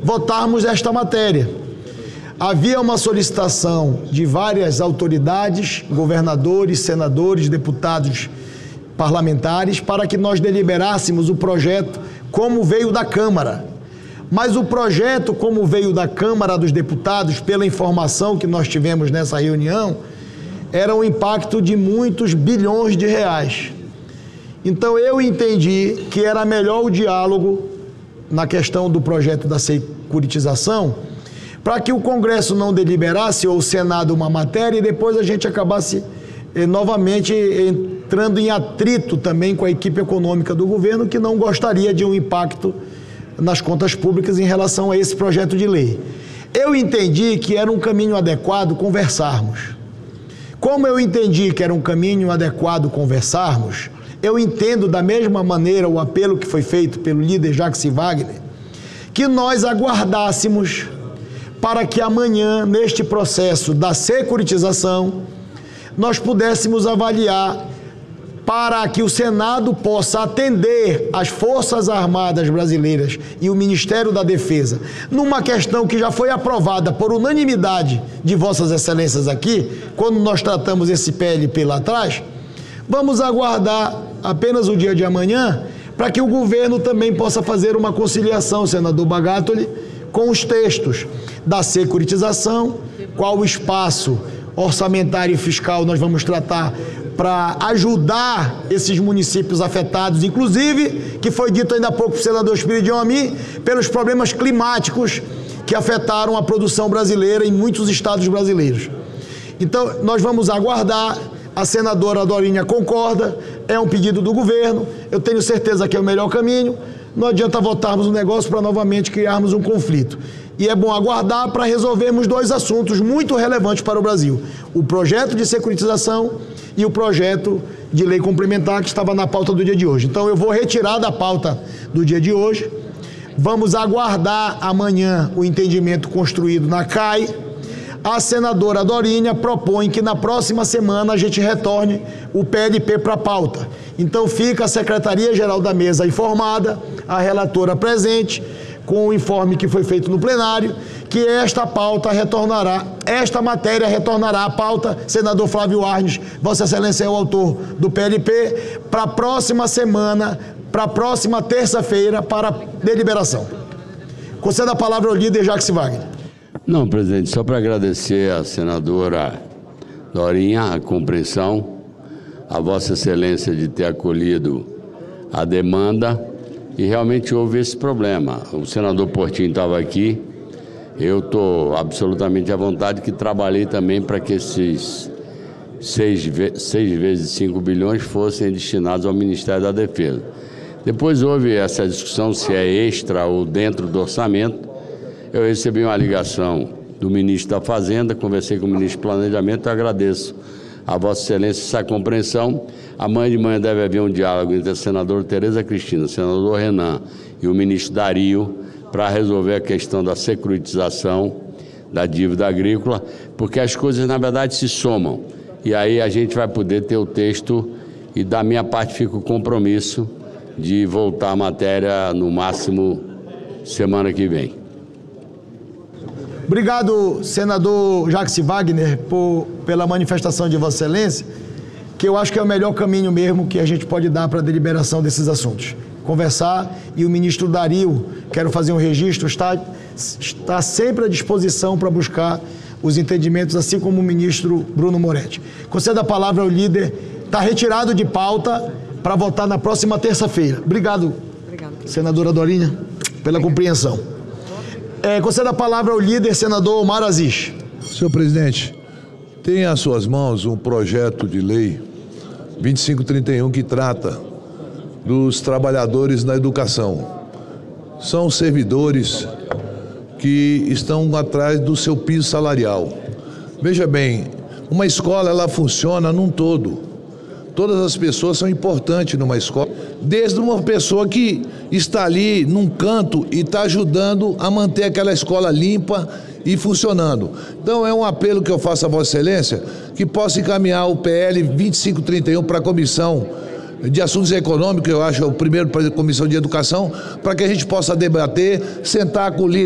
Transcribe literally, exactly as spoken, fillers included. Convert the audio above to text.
votarmos esta matéria. Havia uma solicitação de várias autoridades, governadores, senadores, deputados, parlamentares, para que nós deliberássemos o projeto como veio da Câmara. Mas o projeto, como veio da Câmara dos Deputados, pela informação que nós tivemos nessa reunião, era um impacto de muitos bilhões de reais. Então eu entendi que era melhor o diálogo na questão do projeto da securitização, para que o Congresso não deliberasse, ou o Senado, uma matéria, e depois a gente acabasse eh, novamente entrando em atrito também com a equipe econômica do governo, que não gostaria de um impacto nas contas públicas em relação a esse projeto de lei. Eu entendi que era um caminho adequado conversarmos. Como eu entendi que era um caminho adequado conversarmos, eu entendo da mesma maneira o apelo que foi feito pelo líder Jacques Wagner, que nós aguardássemos para que amanhã, neste processo da securitização, nós pudéssemos avaliar para que o Senado possa atender as Forças Armadas Brasileiras e o Ministério da Defesa, numa questão que já foi aprovada por unanimidade de Vossas Excelências aqui, quando nós tratamos esse P L P lá atrás. Vamos aguardar apenas o dia de amanhã para que o governo também possa fazer uma conciliação, senador Bagatoli, com os textos da securitização, qual o espaço orçamentário e fiscal nós vamos tratar para ajudar esses municípios afetados, inclusive, que foi dito ainda há pouco pelo senador Espiridião a mim, pelos problemas climáticos que afetaram a produção brasileira em muitos estados brasileiros. Então, nós vamos aguardar. A senadora Dorinha concorda, é um pedido do governo, eu tenho certeza que é o melhor caminho, não adianta votarmos o negócio para novamente criarmos um conflito. E é bom aguardar para resolvermos dois assuntos muito relevantes para o Brasil: o projeto de securitização e o projeto de lei complementar que estava na pauta do dia de hoje. Então eu vou retirar da pauta do dia de hoje, vamos aguardar amanhã o entendimento construído na C A I. A senadora Dorinha propõe que na próxima semana a gente retorne o P L P para a pauta. Então fica a Secretaria-Geral da Mesa informada, a relatora presente, com o informe que foi feito no plenário, que esta pauta retornará, esta matéria retornará à pauta, senador Flávio Arnes, Vossa Excelência é o autor do P L P, para a próxima semana, para a próxima terça-feira, para deliberação. Conceda a palavra ao líder Jacques Wagner. Não, presidente, só para agradecer à senadora Dorinha a compreensão, a Vossa Excelência de ter acolhido a demanda, e realmente houve esse problema. O senador Portinho estava aqui, eu estou absolutamente à vontade, que trabalhei também para que esses seis, seis vezes cinco bilhões fossem destinados ao Ministério da Defesa. Depois houve essa discussão se é extra ou dentro do orçamento. Eu recebi uma ligação do ministro da Fazenda, conversei com o ministro do Planejamento, eu agradeço a Vossa Excelência essa compreensão. Amanhã de manhã deve haver um diálogo entre a senadora Tereza Cristina, o senador Renan e o ministro Dario para resolver a questão da securitização da dívida agrícola, porque as coisas, na verdade, se somam. E aí a gente vai poder ter o texto, e da minha parte fica o compromisso de voltar a matéria no máximo semana que vem. Obrigado, senador Jacques Wagner, por, pela manifestação de Vossa Excelência, que eu acho que é o melhor caminho mesmo que a gente pode dar para a deliberação desses assuntos. Conversar, e o ministro Dario, quero fazer um registro, está, está sempre à disposição para buscar os entendimentos, assim como o ministro Bruno Moretti. Conceda a palavra ao líder, está retirado de pauta para votar na próxima terça-feira. Obrigado, Obrigado, senadora Dorinha, pela Obrigado. compreensão. É, conceda a palavra ao líder, senador Omar Aziz. Senhor presidente, tem às suas mãos um projeto de lei vinte e cinco trinta e um que trata dos trabalhadores na educação. São servidores que estão atrás do seu piso salarial. Veja bem, uma escola ela funciona num todo. Todas as pessoas são importantes numa escola, desde uma pessoa que está ali num canto e está ajudando a manter aquela escola limpa e funcionando. Então é um apelo que eu faço a Vossa Excelência, que possa encaminhar o P L vinte e cinco trinta e um para a Comissão de Assuntos Econômicos, eu acho, é o primeiro para a Comissão de Educação, para que a gente possa debater, sentar com o líder